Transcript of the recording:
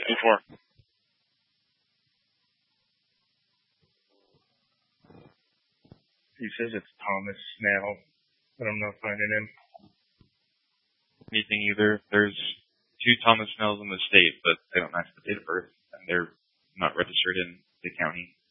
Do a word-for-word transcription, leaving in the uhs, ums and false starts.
ten four. He says it's Thomas Snell, but I'm not finding him. Anything either. There's two Thomas Snells in the state, but they don't match the date of birth, and they're not registered in the county.